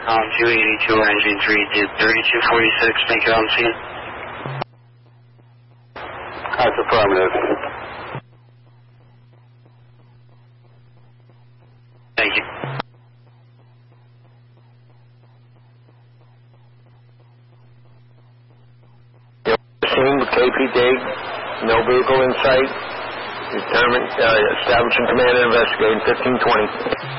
On 282, engine 3, did 3246 make it on scene? That's affirmative. Thank you. Scene with KP Dig, no vehicle in sight. Establishing command and investigating 1520.